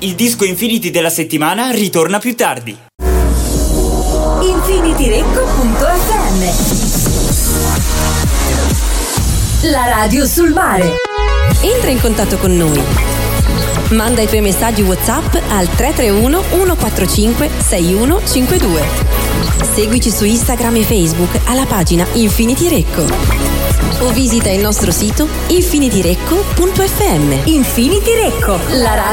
il disco Infinity della settimana ritorna più tardi. infinityrecco.fm, la radio sul mare. Entra in contatto con noi. Manda i tuoi messaggi WhatsApp al 331 145 6152. Seguici su Instagram e Facebook alla pagina Infinity Recco. O visita il nostro sito infinityrecco.fm. Infinity Recco, la radio